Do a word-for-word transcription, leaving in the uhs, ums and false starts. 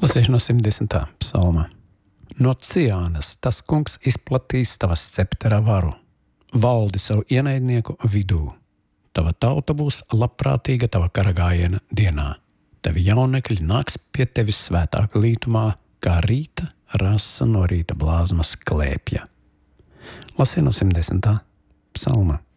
Lasīšu no simt desmitā psalma. No Ciānas tas kungs izplatīs tava sceptera varu, valdi savu ienaidnieku vidū. Tava tauta būs labprātīga tava karagājiena dienā. Tevi jaunekļi nāks pie tevis svētāka lītumā, kā rīta rasa no rīta blāzmas klēpja. Lasīju no simt desmitā psalma.